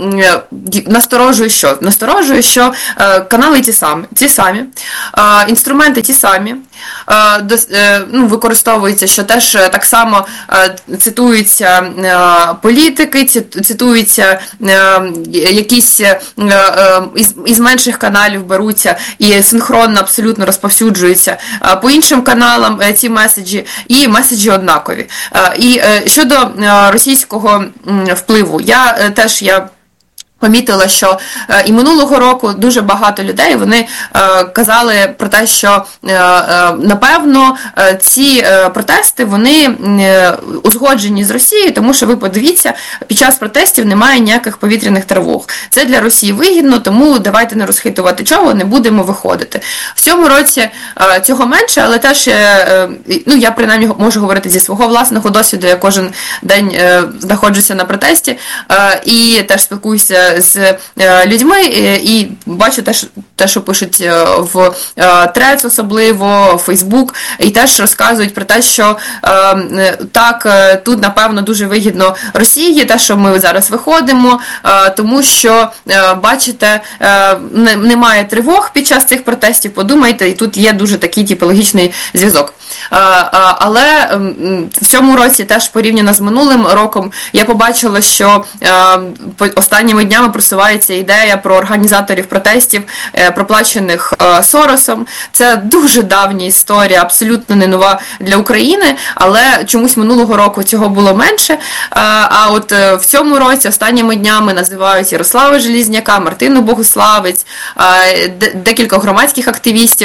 S8: насторожує, що канали ті самі, інструменти ті самі, використовується, що теж так само цитуються політики, цитуються якісь із менших каналів беруться і синхронно абсолютно розповсюджуються по іншим каналам ці меседжі, і меседжі однакові. І щодо російського впливу, я помітила, що і минулого року дуже багато людей, вони казали про те, що напевно ці протести, вони узгоджені з Росією, тому що ви подивіться, під час протестів немає ніяких повітряних тривог. Це для Росії вигідно, тому давайте не розхитувати чого, не будемо виходити. В цьому році цього менше, але теж, я принаймні можу говорити зі свого власного досвіду, я кожен день знаходжуся на протесті і теж спілкуюся з людьми і бачу те, що пишуть в Threads особливо, в Facebook, і теж розказують про те, що так, тут, напевно, дуже вигідно Росії, те, що ми зараз виходимо, тому що, бачите, немає тривог під час цих протестів, подумайте, і тут є дуже такий типологічний зв'язок. Але в цьому році теж порівняно з минулим роком я побачила, що останніми днями просувається ідея про організаторів протестів, проплачених Соросом. Це дуже давня історія, абсолютно не нова для України, але чомусь минулого року цього було менше. А от в цьому році останніми днями називають Ярослава Желізняка, Мартину Богуславець, декілька громадських активістів,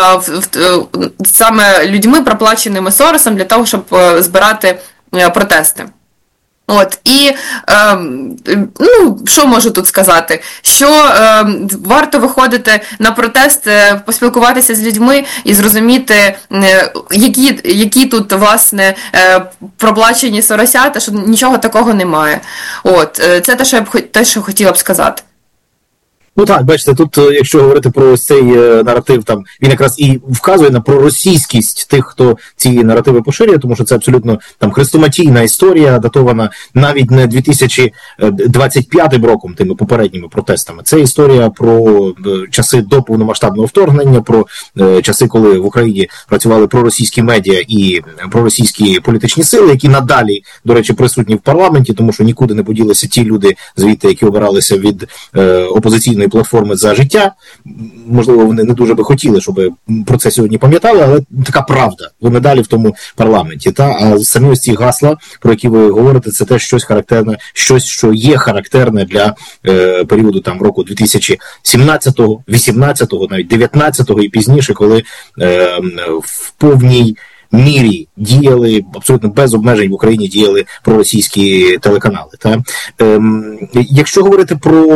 S8: саме людьми, проплаченими Соросом для того, щоб збирати протести. І що можу тут сказати? Що варто виходити на протест, поспілкуватися з людьми і зрозуміти, які тут, власне, проплачені соросята, що нічого такого немає. Це те, що хотіла б сказати.
S7: Так, бачите, тут, якщо говорити про ось цей наратив, там він якраз і вказує на проросійськість тих, хто ці наративи поширює, тому що це абсолютно там хрестоматійна історія, датована навіть не 2025 роком, тими попередніми протестами. Це історія про часи до повномасштабного вторгнення, про часи, коли в Україні працювали проросійські медіа і проросійські політичні сили, які надалі, до речі, присутні в парламенті, тому що нікуди не поділися ті люди, звідти, які обиралися від опозиційної платформи «За життя». Можливо, вони не дуже би хотіли, щоб про це сьогодні пам'ятали, але така правда. Вони далі в тому парламенті. А самі ось ці гасла, про які ви говорите, це теж щось характерне, щось, що є характерне для періоду там року 2017-го, 18-го, навіть 19-го і пізніше, коли в повній мірі діяли, абсолютно без обмежень в Україні діяли проросійські телеканали. Якщо говорити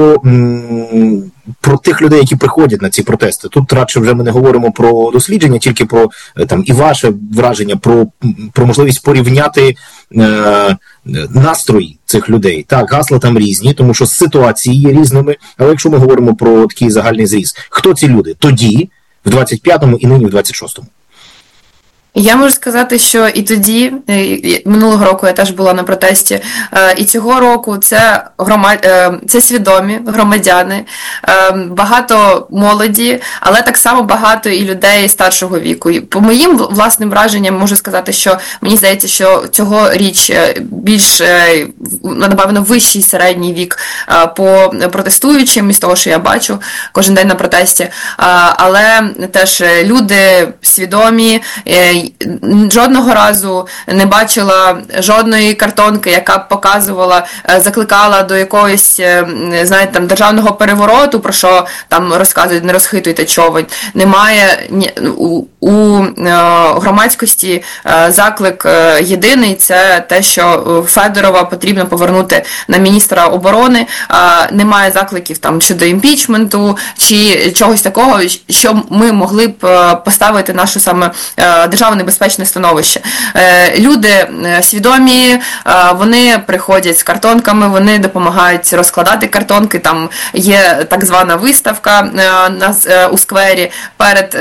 S7: про тих людей, які приходять на ці протести, тут радше вже ми не говоримо про дослідження, тільки про і ваше враження, про можливість порівняти настрої цих людей. Так, гасла там різні, тому що ситуації є різними, але якщо ми говоримо про такий загальний зріз, хто ці люди тоді, в 25-му і нині в 26-му?
S8: Я можу сказати, що і тоді, минулого року я теж була на протесті, і цього року це свідомі громадяни, багато молоді, але так само багато і людей старшого віку. І по моїм власним враженням можу сказати, що мені здається, що цьогоріч більш, напевно, вищий середній вік по протестуючим, із того, що я бачу кожен день на протесті, але теж люди свідомі. Жодного разу не бачила жодної картонки, яка б показувала, закликала до якогось, знаєте, там, державного перевороту, про що там розказують, не розхитуйте човен. Немає у громадськості заклик єдиний, це те, що Федорова потрібно повернути на міністра оборони. Немає закликів там щодо імпічменту чи чогось такого, що ми могли б поставити нашу саме державу небезпечне становище. Люди свідомі, вони приходять з картонками, вони допомагають розкладати картонки, там є так звана виставка у сквері перед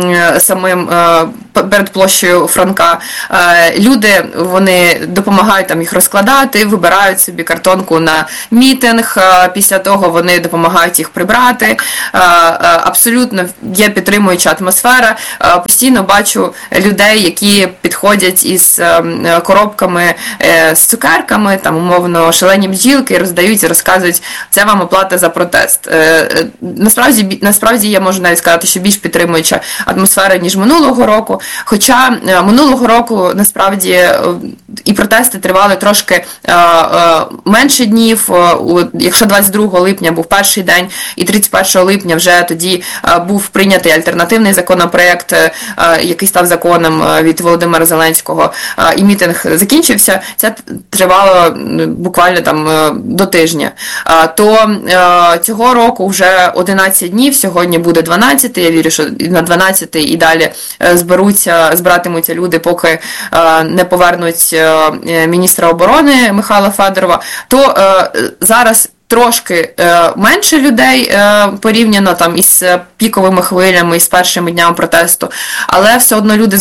S8: перед площею Франка. Люди, вони допомагають там їх розкладати, вибирають собі картонку на мітинг, після того вони допомагають їх прибрати. Абсолютно є підтримуюча атмосфера. Постійно бачу людей, які підходять із коробками з цукерками, там умовно шалені бджілки, роздають і розказують, це вам оплата за протест. Насправді я можу навіть сказати, що більш підтримуюча атмосфера, ніж минулого року. Хоча минулого року, насправді, і протести тривали трошки менше днів. Якщо 22 липня був перший день, і 31 липня вже тоді був прийнятий альтернативний законопроект, який став законом від Володимира Зеленського, і мітинг закінчився, це тривало буквально там до тижня. То цього року вже 11 днів, сьогодні буде 12, я вірю, що на 12 і далі збиратимуться люди, поки не повернуть міністра оборони Михайла Федорова, то зараз трошки менше людей порівняно там із піковими хвилями, із першими днями протесту, але все одно люди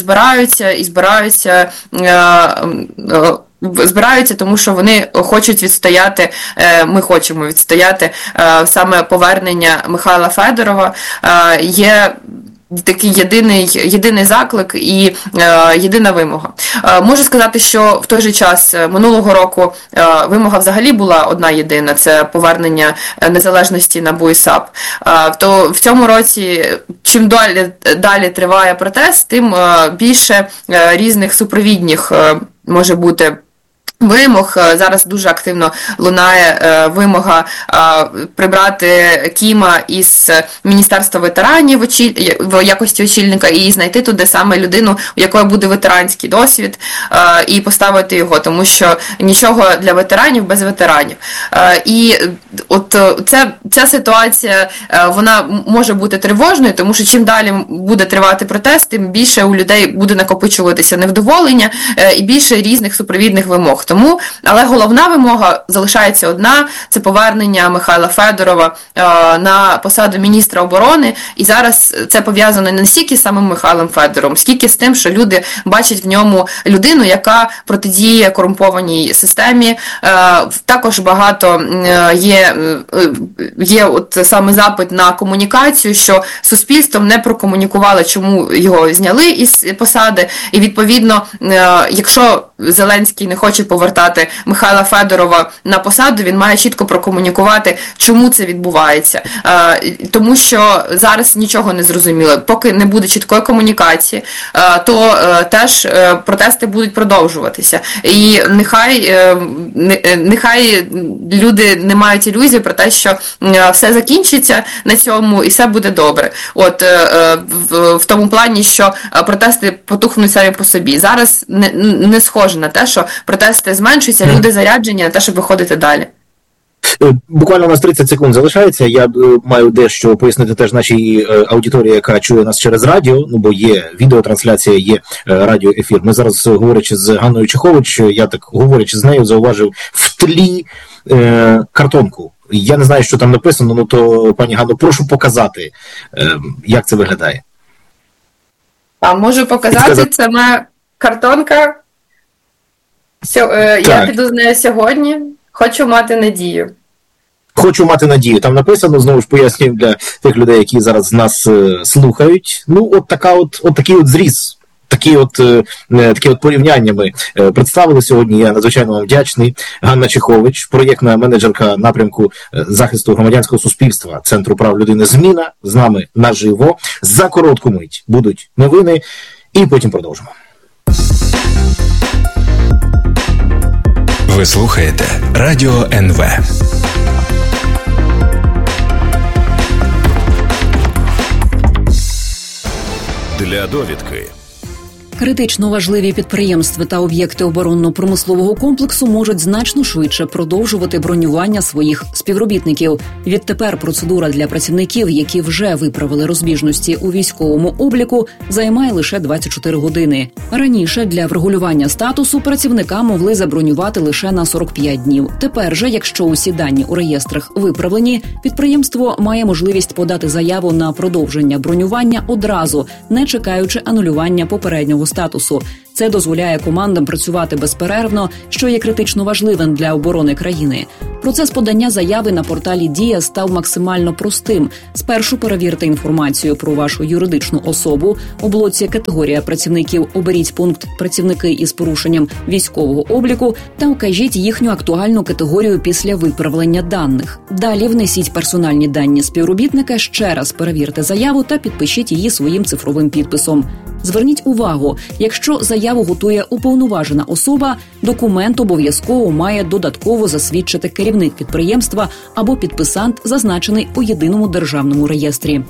S8: збираються, тому що вони хочуть відстояти, ми хочемо відстояти саме повернення Михайла Федорова. Є такий єдиний заклик і єдина вимога. Можу сказати, що в той же час минулого року вимога взагалі була одна єдина – це повернення незалежності НАБУ і САП. То в цьому році, чим далі триває протест, тим більше різних супровідних може бути вимог. Зараз дуже активно лунає вимога прибрати Кіма із Міністерства ветеранів в якості очільника і знайти туди саме людину, у якої буде ветеранський досвід, і поставити його, тому що нічого для ветеранів без ветеранів. І от ця ситуація, вона може бути тривожною, тому що чим далі буде тривати протест, тим більше у людей буде накопичуватися невдоволення і більше різних супровідних вимог. Тому, але головна вимога залишається одна – це повернення Михайла Федорова на посаду міністра оборони. І зараз це пов'язано не стільки з самим Михайлом Федоровим, скільки з тим, що люди бачать в ньому людину, яка протидіє корумпованій системі. Також багато є от саме запит на комунікацію, що суспільством не прокомунікували, чому його зняли із посади. І відповідно, якщо Зеленський не хоче повертати Михайла Федорова на посаду, він має чітко прокомунікувати, чому це відбувається. Тому що зараз нічого не зрозуміло. Поки не буде чіткої комунікації, то теж протести будуть продовжуватися. І нехай люди не мають ілюзій про те, що все закінчиться на цьому і все буде добре. От в тому плані, що протести потухнуть самі по собі. Зараз не схоже на те, що протести зменшуються, люди заряджені на те, щоб виходити далі.
S7: Буквально у нас 30 секунд залишається. Я маю дещо пояснити теж нашій аудиторії, яка чує нас через радіо, ну бо є відеотрансляція, є радіоефір. Ми зараз, говорячи з Ганною Чехович, я так говорячи з нею, зауважив в тлі картонку. Я не знаю, що там написано, ну то, пані Ганно, прошу показати, як це виглядає.
S8: А можу показати, це моя картонка. Я піду з нею сьогодні. Хочу мати надію.
S7: Хочу мати надію. Там написано, знову ж пояснюю для тих людей, які зараз нас слухають. Ну, такий зріз. Такі от порівняння ми представили сьогодні. Я надзвичайно вам вдячний. Ганна Чехович, проєктна менеджерка напрямку захисту громадянського суспільства Центру прав людини «Зміна», з нами наживо. За коротку мить будуть новини і потім продовжимо.
S3: Ви слухаєте Радіо НВ.
S9: Для довідки.
S10: Критично важливі підприємства та об'єкти оборонно-промислового комплексу можуть значно швидше продовжувати бронювання своїх співробітників. Відтепер процедура для працівників, які вже виправили розбіжності у військовому обліку, займає лише 24 години. Раніше для врегулювання статусу працівника могли забронювати лише на 45 днів. Тепер же, якщо усі дані у реєстрах виправлені, підприємство має можливість подати заяву на продовження бронювання одразу, не чекаючи анулювання попереднього статусу. Це дозволяє командам працювати безперервно, що є критично важливим для оборони країни. Процес подання заяви на порталі «Дія» став максимально простим. Спершу перевірте інформацію про вашу юридичну особу. У блоці «Категорія працівників» оберіть пункт «Працівники із порушенням військового обліку» та укажіть їхню актуальну категорію після виправлення даних. Далі внесіть персональні дані співробітника, ще раз перевірте заяву та підпишіть її своїм цифровим підписом. Зверніть увагу, якщо заяву готує уповноважена особа, документ обов'язково має додатково засвідчити керівник підприємства або підписант, зазначений у єдиному державному реєстрі.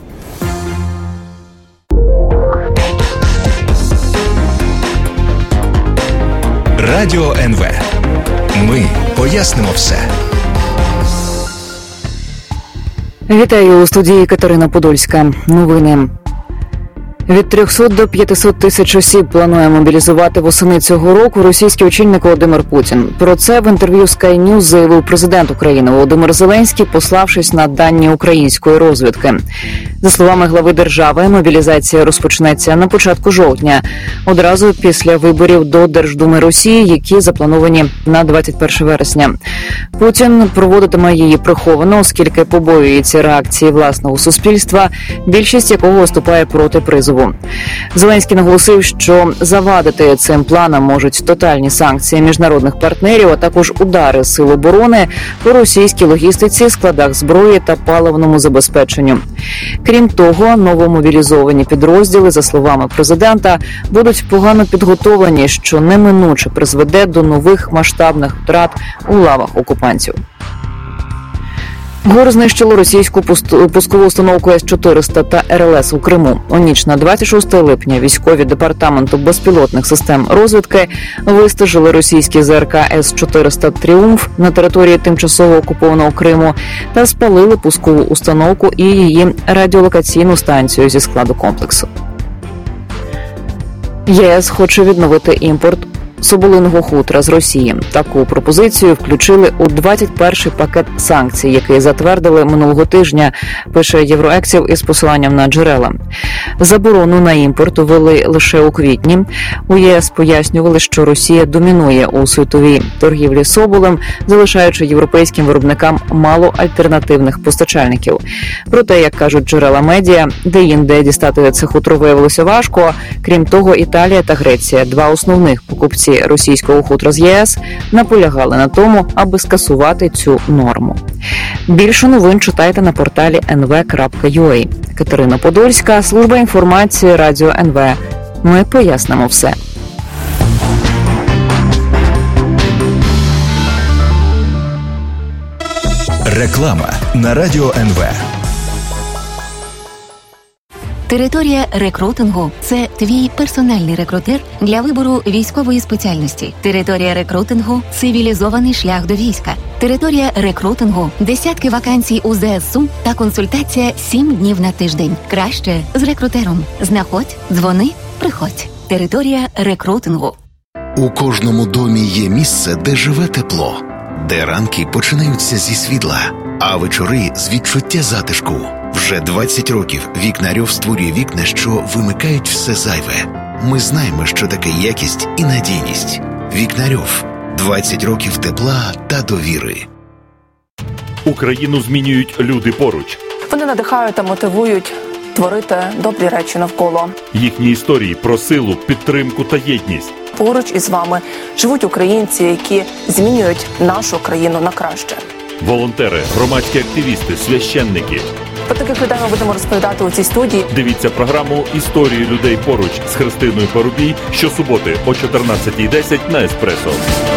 S3: Радіо НВ. Ми пояснимо все.
S5: Вітаю у студії Катерина Подольська. Новини. Від 300 до 500 тисяч осіб планує мобілізувати восени цього року російський очільник Володимир Путін. Про це в інтерв'ю Sky News заявив президент України Володимир Зеленський, пославшись на дані української розвідки. За словами глави держави, мобілізація розпочнеться на початку жовтня, одразу після виборів до Держдуми Росії, які заплановані на 21 вересня. Путін проводитиме її приховано, оскільки побоюється реакції власного суспільства, більшість якого виступає проти призову. Зеленський наголосив, що завадити цим планам можуть тотальні санкції міжнародних партнерів, а також удари сил оборони по російській логістиці, складах зброї та паливному забезпеченню. Крім того, новомобілізовані підрозділи, за словами президента, будуть погано підготовлені, що неминуче призведе до нових масштабних втрат у лавах окупантів. ГУР знищило російську пускову установку С-400 та РЛС у Криму. У ніч на 26 липня військові департаменту безпілотних систем розвідки вистежили російський ЗРК С-400 «Тріумф» на території тимчасово окупованого Криму та спалили пускову установку і її радіолокаційну станцію зі складу комплексу. ЄС хоче відновити імпорт соболиного хутра з Росії. Таку пропозицію включили у 21-й пакет санкцій, який затвердили минулого тижня, пише Євроексів із посиланням на джерела. Заборону на імпорт ввели лише у квітні. У ЄС пояснювали, що Росія домінує у світовій торгівлі соболем, залишаючи європейським виробникам мало альтернативних постачальників. Проте, як кажуть джерела медіа, де-інде дістати це хутро виявилося важко. Крім того, Італія та Греція, два основних покупці російського хутра з ЄС, наполягали на тому, аби скасувати цю норму. Більше новин читайте на порталі nv.ua. Катерина Подольська, служба інформації Радіо НВ. Ми пояснимо все.
S3: Реклама на Радіо НВ.
S11: Територія рекрутингу – це твій персональний рекрутер для вибору військової спеціальності. Територія рекрутингу – цивілізований шлях до війська. Територія рекрутингу – десятки вакансій у ЗСУ та консультація 7 днів на тиждень. Краще з рекрутером. Знаходь, дзвони, приходь. Територія рекрутингу.
S4: У кожному домі є місце, де живе тепло, де ранки починаються зі світла, а вечори з відчуття затишку. Вже 20 років Вікнарьов створює вікна, що вимикають все зайве. Ми знаємо, що таке якість і надійність. Вікнарьов. 20 років тепла та довіри.
S9: Україну змінюють люди поруч.
S12: Вони надихають та мотивують творити добрі речі навколо.
S9: Їхні історії про силу, підтримку та єдність.
S12: Поруч із вами живуть українці, які змінюють нашу країну на краще.
S9: Волонтери, громадські активісти, священники.
S12: Про таких людей ми будемо розповідати у цій студії.
S9: Дивіться програму «Історії людей поруч» з Христиною Парубій щосуботи о 14:10 на Еспресо.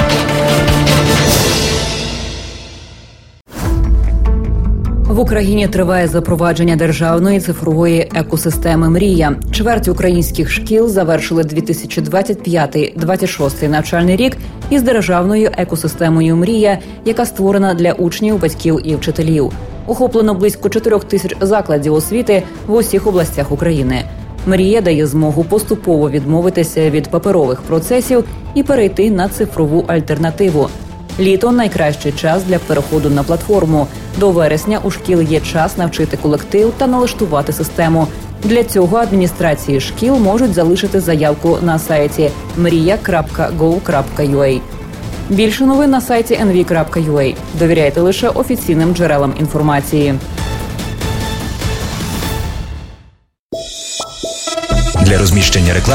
S10: В Україні триває запровадження державної цифрової екосистеми «Мрія». Чверть українських шкіл завершили 2025-26 навчальний рік із державною екосистемою «Мрія», яка створена для учнів, батьків і вчителів. Охоплено близько 4 тисяч закладів освіти в усіх областях України. «Мрія» дає змогу поступово відмовитися від паперових процесів і перейти на цифрову альтернативу. Літо – найкращий час для переходу на платформу. До вересня у шкіл є час навчити колектив та налаштувати систему. Для цього адміністрації шкіл можуть залишити заявку на сайті mriya.gov.ua. Більше новин на сайті nv.ua. Довіряйте лише офіційним джерелам інформації.
S3: Для розміщення реклами